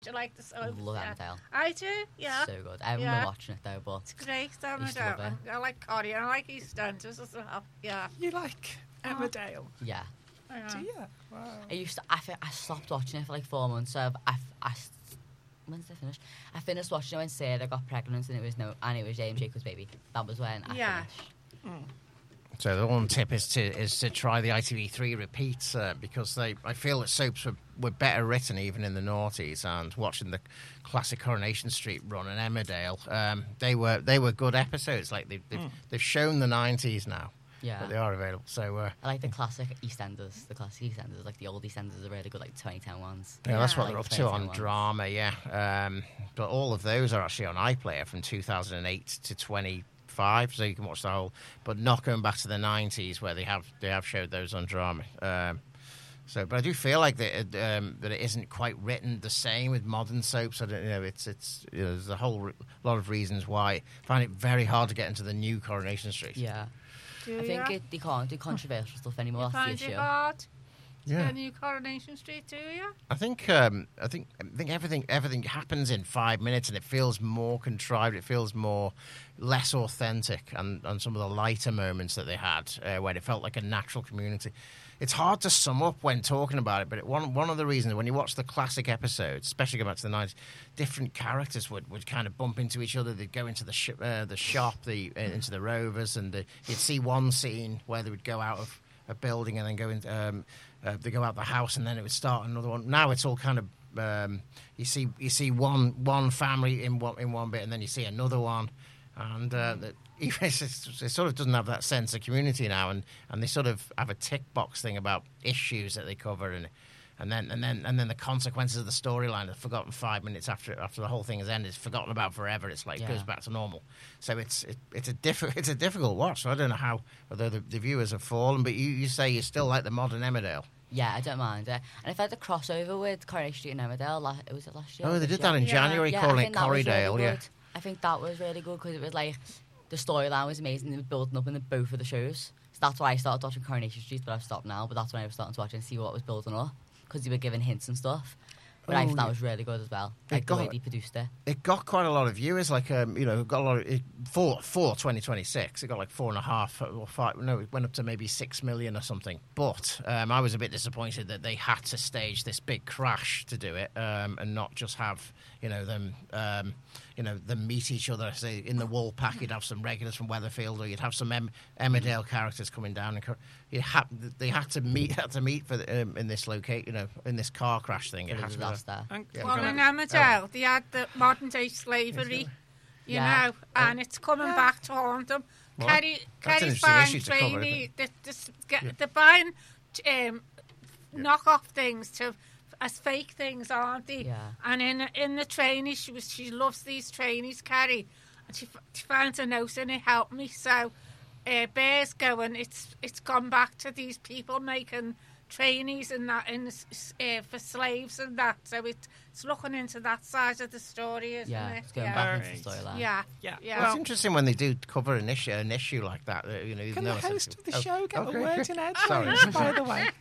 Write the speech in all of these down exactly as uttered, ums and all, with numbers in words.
Do you like the soaps? Love yeah. Emmerdale. I do, yeah. So good. I haven't yeah. been watching it though, but it's great. I used to love Emmerdale. it. I like Corrie and I like EastEnders as well. Yeah. You like Emmerdale? yeah. yeah. Do you? Wow. I used to. I, fi- I stopped watching it for like four months. So I, I, when did I finish? I finished watching it when Sarah got pregnant, and it was no, and it was James Jacobs' baby. That was when I Yeah. finished. Mm. So the one tip is to is to try the I T V three repeats uh, because they I feel that soaps were, were better written even in the noughties, and watching the classic Coronation Street run and Emmerdale, um, they were they were good episodes. Like they've they've, Mm. they've shown the nineties now. Yeah. But they are available. So uh, I like the classic EastEnders. The classic EastEnders, like the old EastEnders, are really good, like twenty ten ones. yeah, that's what Like they're up the to twenty on ten ones. drama. Yeah, um, but all of those are actually on iPlayer from two thousand eight to twenty-five, so you can watch the whole. But not going back to the nineties where they have they have showed those on drama. Um, so, but I do feel like that it, um, that it isn't quite written the same with modern soaps. I don't you know. It's it's you know, there's a whole re- lot of reasons why I find it very hard to get into the new Coronation Street. Yeah. Do I think ya? it, they can't do controversial stuff anymore. You That's the find issue. it hard to Yeah. get a new Coronation Street, do you? I think um, I think I think everything everything happens in five minutes, and it feels more contrived. It feels more less authentic, and, and some of the lighter moments that they had, uh, where it felt like a natural community. It's hard to sum up when talking about it, but it, one one of the reasons when you watch the classic episodes, especially going back to the nineties, different characters would, would kind of bump into each other. They'd go into the sh- uh, the shop, the uh, into the Rovers, and the, you'd see one scene where they would go out of a building and then go into. Um, Uh, they go out the house, and then it would start another one. Now it's all kind of um, you see you see one one family in one in one bit, and then you see another one, and uh, the, it's, it's, it sort of doesn't have that sense of community now, and, and they sort of have a tick box thing about issues that they cover, and and then and then and then the consequences of the storyline are forgotten five minutes after after the whole thing has ended. It's forgotten about forever. It's like Yeah. it goes back to normal. So it's it, it's a diff- it's a difficult watch. So I don't know how whether the, the viewers have fallen, but you, you say you still like the modern Emmerdale. Yeah, I don't mind it. And if I had the crossover with Coronation Street and Emmerdale, la- it was it last year? Oh, they This did that in year? Yeah. January, Yeah, I calling it think that was really Corriedale. Yeah. good. I think that was really good because it was like the storyline was amazing. They were building up in the both of the shows. So that's why I started watching Coronation Street, but I've stopped now. But that's when I was starting to watch and see what was building up because they were giving hints and stuff. But I Oh, thought that yeah. was really good as well. It Like the way got- they produced it. It got quite a lot of viewers, like um, you know, got a lot of it, for for twenty twenty-six. It got like four and a half or five. No, it went up to maybe six million or something. But um, I was a bit disappointed that they had to stage this big crash to do it, um, and not just have you know them, um, you know, them meet each other. Say in the wall pack, you'd have some regulars from Weatherfield, or you'd have some em- Emmerdale characters coming down. And co- you ha- they had to meet had to meet for the, um, in this locate, you know, in this car crash thing. It It was had a to be. disaster. And Yeah. Well, we're in gonna- Emmerdale, they had the modern day slavery, you Yeah. know, and it's coming Yeah. back to haunt them. Well, Kerry, that's an Kerry's interesting buying issue to cover, isn't trainee, the, the, get, Yeah. they're buying um, knock-off things to as fake things, aren't they? Yeah. And in in the trainees, she was she loves these trainees, Kerry, and she f- she finds a note in it. Help me, so uh, Bear's going. It's it's gone back to these people making trainees and that in uh, for slaves and that. So it, it's looking into that side of the story, isn't Yeah, it? it's going yeah. back Right. into the storyline. Yeah, Yeah. yeah. Well, it's Well, interesting when they do cover an issue, an issue like that. uh, You know, even can though the it's a- host of the oh, show get okay. a word in Sorry. edgewise, by the way?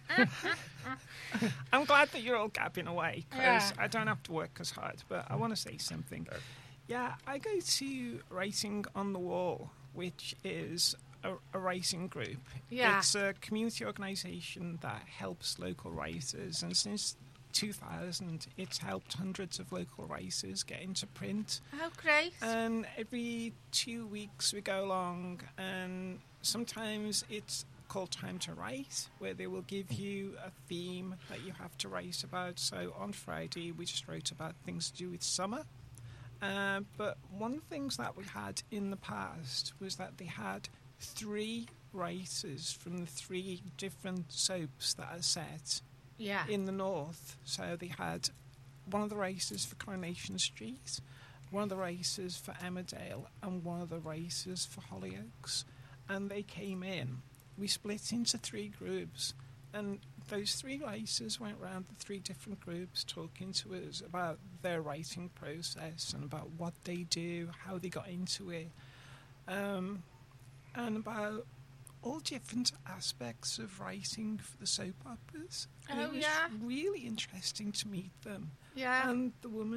I'm glad that you're all gabbing away because Yeah. I don't have to work as hard, but I want to say something. Yeah, I go to Racing on the Wall, which is a, a racing group. Yeah. It's a community organisation that helps local racers, and since two thousand, it's helped hundreds of local racers get into print. Oh, great. And every two weeks we go along, and sometimes it's called Time to Race, where they will give you a theme that you have to race about. So on Friday, we just wrote about things to do with summer. Uh, but one of the things that we had in the past was that they had three races from the three different soaps that are set yeah. in the north. So they had one of the races for Coronation Street, one of the races for Emmerdale, and one of the races for Hollyoaks. And they came in. We split into three groups, and those three races went round the three different groups talking to us about their writing process and about what they do, how they got into it, um, and about all different aspects of writing for the soap operas. And Oh, it was yeah. really interesting to meet them. Yeah. And the woman